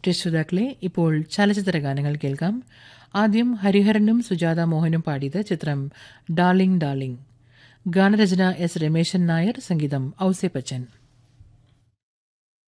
പ്രിയ ശ്രോതാക്കളെ, ഇപ്പോൾ ചലച്ചിത്ര ഗാനങ്ങൾ കേൾക്കാം. ആദ്യം ഹരിഹരനും സുജാത മോഹനും പാടിയത് ചിത്രം ഡാർലിംഗ് ഡാർലിംഗ്. ഗാനരചന എസ് രമേശൻ നായർ, സംഗീതം ഔസേപ്പച്ചൻ.